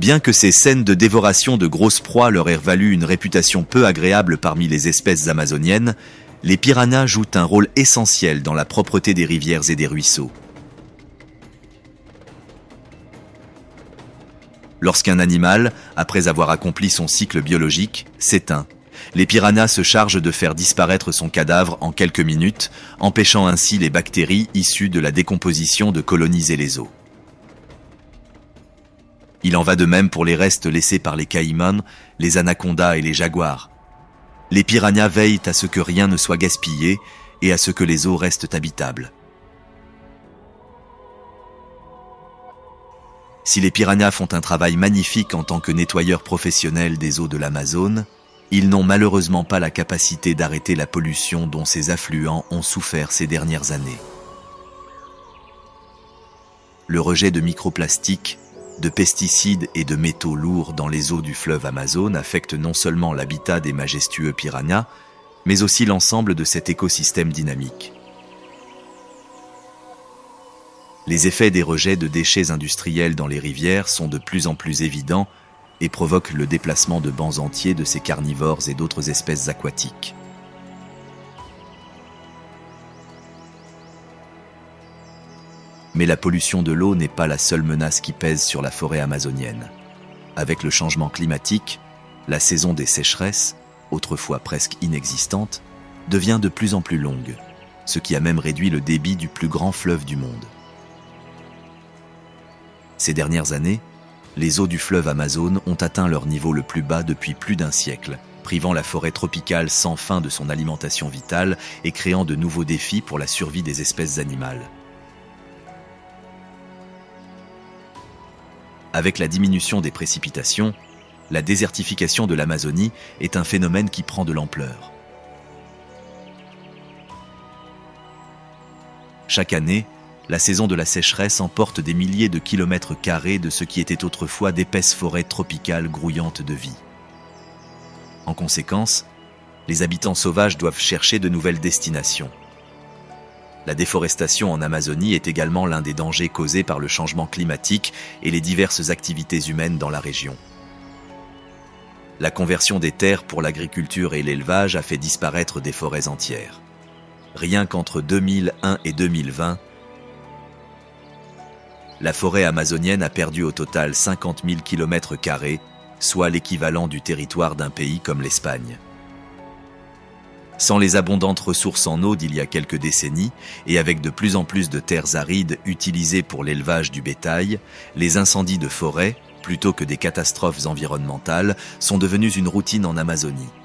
Bien que ces scènes de dévoration de grosses proies leur aient valu une réputation peu agréable parmi les espèces amazoniennes, les piranhas jouent un rôle essentiel dans la propreté des rivières et des ruisseaux. Lorsqu'un animal, après avoir accompli son cycle biologique, s'éteint, les piranhas se chargent de faire disparaître son cadavre en quelques minutes, empêchant ainsi les bactéries issues de la décomposition de coloniser les eaux. Il en va de même pour les restes laissés par les caïmans, les anacondas et les jaguars. Les piranhas veillent à ce que rien ne soit gaspillé et à ce que les eaux restent habitables. Si les piranhas font un travail magnifique en tant que nettoyeurs professionnels des eaux de l'Amazone, ils n'ont malheureusement pas la capacité d'arrêter la pollution dont ces affluents ont souffert ces dernières années. Le rejet de microplastiques, de pesticides et de métaux lourds dans les eaux du fleuve Amazone affecte non seulement l'habitat des majestueux piranhas, mais aussi l'ensemble de cet écosystème dynamique. Les effets des rejets de déchets industriels dans les rivières sont de plus en plus évidents et provoquent le déplacement de bancs entiers de ces carnivores et d'autres espèces aquatiques. Mais la pollution de l'eau n'est pas la seule menace qui pèse sur la forêt amazonienne. Avec le changement climatique, la saison des sécheresses, autrefois presque inexistante, devient de plus en plus longue, ce qui a même réduit le débit du plus grand fleuve du monde. Ces dernières années, les eaux du fleuve Amazone ont atteint leur niveau le plus bas depuis plus d'un siècle, privant la forêt tropicale sans fin de son alimentation vitale et créant de nouveaux défis pour la survie des espèces animales. Avec la diminution des précipitations, la désertification de l'Amazonie est un phénomène qui prend de l'ampleur. Chaque année, la saison de la sécheresse emporte des milliers de kilomètres carrés de ce qui était autrefois d'épaisses forêts tropicales grouillantes de vie. En conséquence, les habitants sauvages doivent chercher de nouvelles destinations. La déforestation en Amazonie est également l'un des dangers causés par le changement climatique et les diverses activités humaines dans la région. La conversion des terres pour l'agriculture et l'élevage a fait disparaître des forêts entières. Rien qu'entre 2001 et 2020, la forêt amazonienne a perdu au total 50 000 km², soit l'équivalent du territoire d'un pays comme l'Espagne. Sans les abondantes ressources en eau d'il y a quelques décennies, et avec de plus en plus de terres arides utilisées pour l'élevage du bétail, les incendies de forêt, plutôt que des catastrophes environnementales, sont devenus une routine en Amazonie.